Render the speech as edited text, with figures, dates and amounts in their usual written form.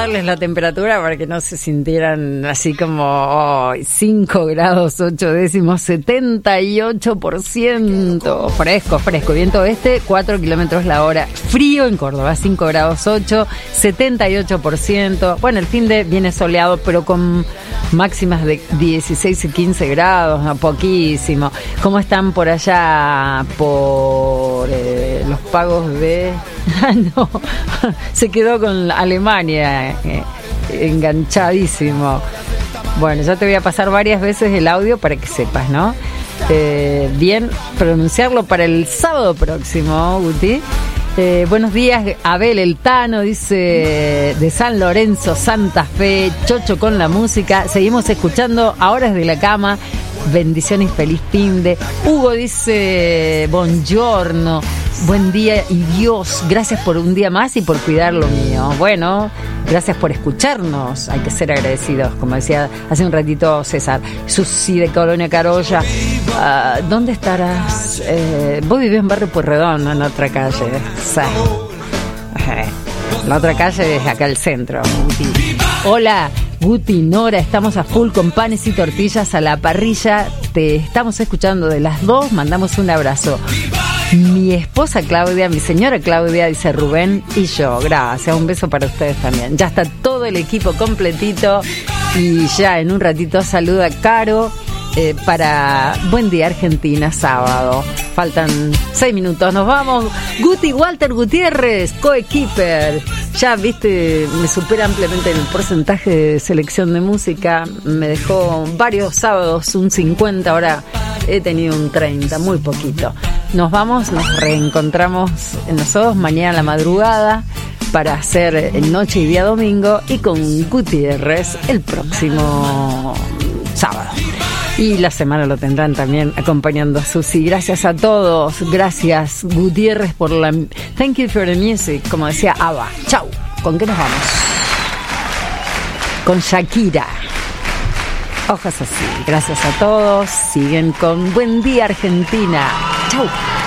bajarles la temperatura para que no se sintieran así como 5 grados 8 décimos, 78%. Fresco, viento oeste, 4 kilómetros la hora. Frío en Córdoba, 5 grados 8, 78%. Bueno, el fin de viene soleado, pero con máximas de 16 y 15 grados, no, poquísimo. ¿Cómo están por allá por los pagos de... no, se quedó con Alemania enganchadísimo. Bueno, ya te voy a pasar varias veces el audio para que sepas, ¿no? Bien pronunciarlo para el sábado próximo, Guti. Buenos días, Abel el Tano, dice de San Lorenzo, Santa Fe, Chocho con la música. Seguimos escuchando a horas de la cama. Bendiciones, feliz fin de. Hugo dice buongiorno, buen día y Dios, gracias por un día más y por cuidar lo mío. Bueno, gracias por escucharnos, hay que ser agradecidos, como decía hace un ratito César. Susi de Colonia Carolla, ¿dónde estarás? Vos vivís en Barrio Pueyrredón, no en otra calle. La otra calle es acá el centro. Hola Guti, Nora, estamos a full con panes y tortillas a la parrilla. Te estamos escuchando de las 2, mandamos un abrazo. Mi esposa Claudia, mi señora Claudia, dice Rubén, y yo. Gracias, un beso para ustedes también. Ya está todo el equipo completito y ya en un ratito saluda Caro para Buen Día Argentina, sábado. Faltan 6 minutos, nos vamos. Guti Walter Gutiérrez, coequiper. Ya, viste, me supera ampliamente en el porcentaje de selección de música. Me dejó varios sábados un 50, ahora he tenido un 30, muy poquito. Nos vamos, nos reencontramos nosotros mañana a la madrugada para hacer noche y día domingo y con Gutiérrez el próximo sábado. Y la semana lo tendrán también acompañando a Susi. Gracias a todos. Gracias, Gutiérrez, por la... Thank you for the music, como decía Ava. Chau. ¿Con qué nos vamos? Con Shakira. Hojas así. Gracias a todos. Siguen con Buen Día Argentina. Chau.